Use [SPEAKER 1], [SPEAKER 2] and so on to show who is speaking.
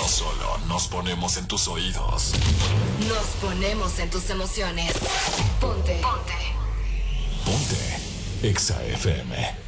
[SPEAKER 1] No solo nos ponemos en tus oídos.
[SPEAKER 2] Nos ponemos en tus emociones. Ponte.
[SPEAKER 1] Ponte. Exa FM.